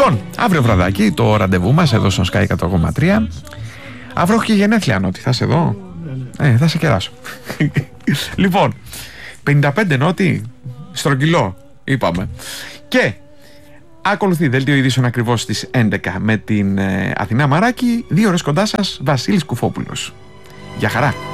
Λοιπόν, αύριο βραδάκι το ραντεβού μας εδώ στο Sky 100,3. Αύριο έχω και γενέθλια, Νότι. Θα είσαι εδώ? Θα σε κεράσω. Λοιπόν, 55 Νότι, στρογγυλό, είπαμε. Και ακολουθεί δελτίο ειδήσεων ακριβώς στις 11 με την Αθηνά Μαράκη. 2 ώρες κοντά σας, Βασίλης Κουφόπουλος. Γεια χαρά.